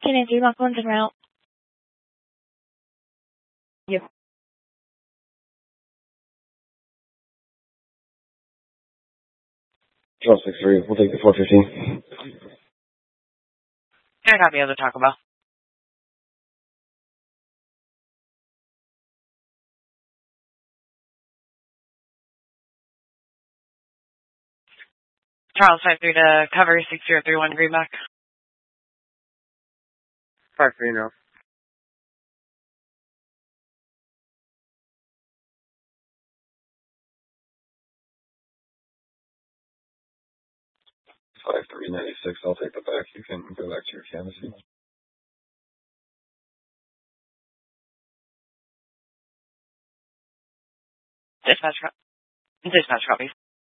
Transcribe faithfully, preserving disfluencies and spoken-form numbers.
fifteen and three, Mach one's en route. Yep. twelve six three, we'll take the four fifteen. Can I copy other Taco Bell? Charles five three to cover six zero three one Greenback. five three now. five three ninety-six, I'll take the back. You can go back to your canvassing. Dispatch, co- dispatch copies.